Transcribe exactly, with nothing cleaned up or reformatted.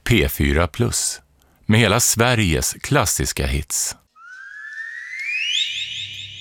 P fyra plus med hela Sveriges klassiska hits.